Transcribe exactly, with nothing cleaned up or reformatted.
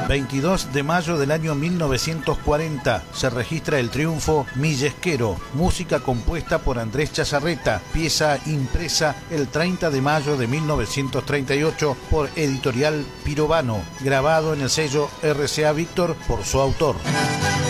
veintidós de mayo del año mil novecientos cuarenta se registra el triunfo Millesquero, música compuesta por Andrés Chazarreta, pieza impresa el treinta de mayo de mil novecientos treinta y ocho por Editorial Pirovano, grabado en el sello R C A Víctor por su autor.